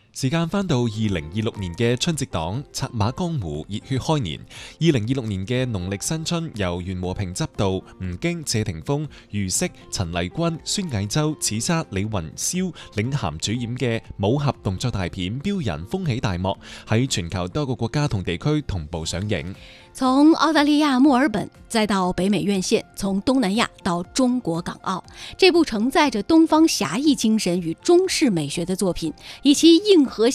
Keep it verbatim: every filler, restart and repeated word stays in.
時間翻到二零二六年嘅春節檔《策馬江湖》熱血開年。二零二六年嘅農曆新春，由袁和平執導，吳京、謝霆鋒、余色、陳麗君、孫藝洲、齒沙、李雲霄領銜主演嘅武俠動作大片《飆人》風起大幕，喺全球多個國家同地區同步上映。 從澳大利亞墨爾本再到北美院線，從東南亞到中國港澳，這部承載着東方俠義精神與中式美學的作品，以其硬核